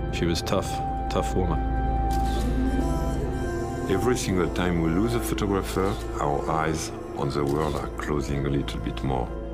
She was tough, tough woman. Every single time we lose a photographer, our eyes on the world are closing a little bit more.